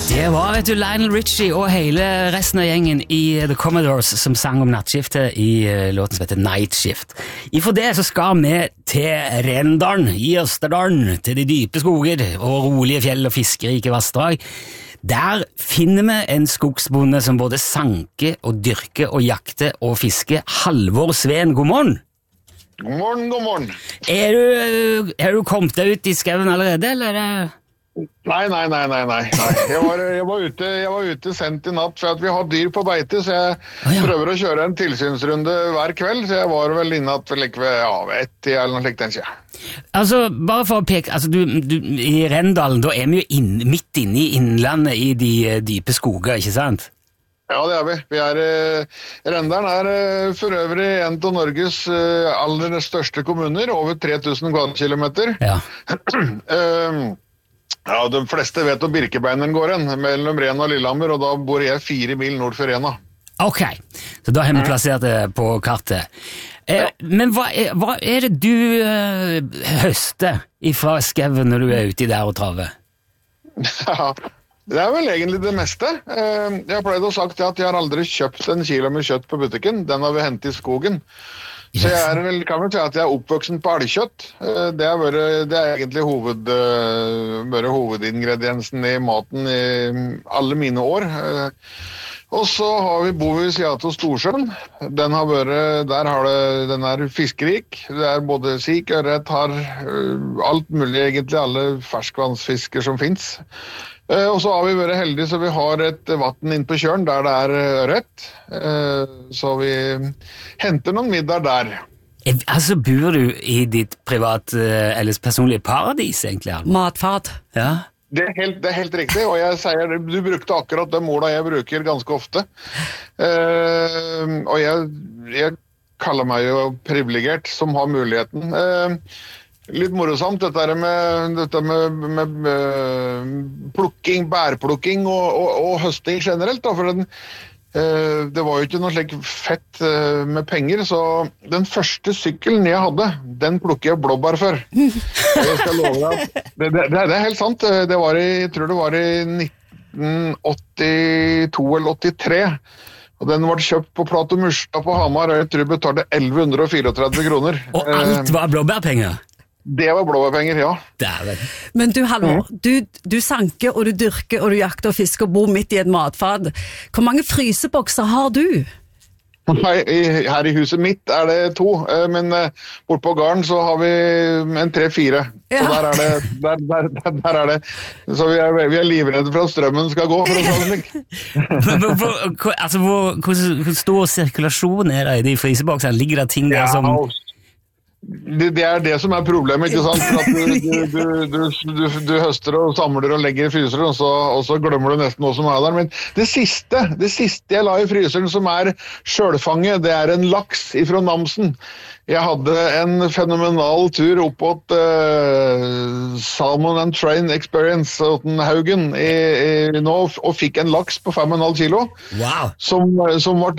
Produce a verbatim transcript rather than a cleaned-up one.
Det var vet du, Lionel Richie og hele resten av gjengen i The Commodores som sang om nattskiftet i låten som heter Night Shift. Ifra det så skal vi til Rendalen i Østerdalen, til de dype skoger og rolige fjell og fiskerike vassdrag. Der finner vi en skogsbonde som både sanker og dyrker og jakter og fisker. Halvor Sveen, god morgen! God morgen, god morgen. Er du, er du kommet deg ut i skauen allerede, eller er det... Nei, nei, nei, nei, nei. Jeg var, jeg var ute, jeg var ute sent i natt for at vi har dyr på beite, så jeg ah, ja. prøver å kjøre en tilsynsrunde hver kveld, så jeg var vel inne at like ved, ja, ved ett eller noe slikt, tenker jeg. Altså, bare for å peke, altså, du, du, i Rendalen, da er vi jo inn, midt inne i innlandet i de dype skoger, ikke sant? Ja, det er vi. Vi er, eh, Rendalen er eh, for øvrig en av Norges eh, aller største kommuner, over tre tusen kvadratkilometer. Ja. um, Ja, de fleste vet hvor Birkebeinen går hen, mellom Rena og Lillehammer, og da bor jeg fire mil nord for Rena. Ok, så da har vi plassert det på kartet. Eh, ja. Men hva er, hva er det du eh, høster ifra skauen når du er ute der og traver? Ja, det er vel egentlig det meste. Eh, jeg har pleid å sagt at jeg har aldri kjøpt en kilo med kjøtt på butikken, den har vi hentet i skogen. Så jeg er vel, kan vel si at jeg er oppvoksen på elgkjøtt. Det er, bare, det er egentlig hoved, bare hovedingrediensen i maten i alle mine år. Og så har vi bor vi i siden til Storsjøen. Den har vært, der har det, den er fiskerik. Det er både sik, ørret, har alt mulig egentlig, alle ferskvannsfisker som finnes. Og så har vi vært heldige så vi har et vatten inn på kjøren der det er ørret. Så vi henter noen middag der. Altså, bor du i ditt privat, eller personlige paradis egentlig? Matfat. Ja. Det er, helt, det er helt riktig, og jeg sier, du brukte akkurat de ordene jeg bruker ganske ofte. Og jeg, jeg kaller meg jo privilegert som har muligheten. Litt morosamt, dette med, dette med, med, med plukking, bærplukking og, og, og høsting generelt. Da, for den, eh, det var jo ikke noe slik fett eh, med penger, så den første sykkelen jeg hadde, den plukker jeg blåbær for. Jeg skal love deg at det, det, det er helt sant. Det var i, jeg tror det var i nitten åttito eller åttitre. Og den ble kjøpt på Plato Murstad på Hamar, og jeg tror jeg betalte elleve hundre trettini kroner. Og alt var blåbærpenger? Det var blåbærpenger, ja. Dæven. Men du, Halvor, du, du sanker og du dyrker og du jakter og fisker og bor midt i et matfad. Hvor mange frysebokser har du? Nei, her i huset mitt er det to, men bort på gården så har vi en tre-fire. Ja. Så der er det, der, der, der, der er det. Så vi er, vi er livredde for at strømmen skal gå, for å si det. Men hvor, altså, hvor, hvor, hvor stor sirkulasjon er det i de fryseboksene? Ligger det ting der som... Ja, Det, det er det som er problemet, ikke sant? For at du, du, du, du, du høster og samler og legger i fryseren, og så, og så glemmer du nesten noe som er der. Men det siste, det siste jeg la i fryseren som er selvfanget, det er en laks ifra Namsen. Jeg hadde en fenomenal tur opp mot uh, Salmon and Train Experience åtten Haugen i, i, nå, og fikk en laks på fem komma fem kilo. Wow. Som, som ble